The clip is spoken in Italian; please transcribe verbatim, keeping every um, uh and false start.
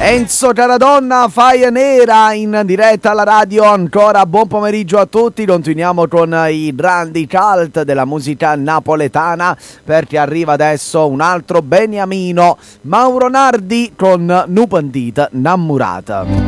Enzo Caradonna, Faia Nera in diretta alla radio. Ancora buon pomeriggio a tutti. Continuiamo con i grandi cult della musica napoletana, perché arriva adesso un altro beniamino, Mauro Nardi con Nu Pandita Nammurata.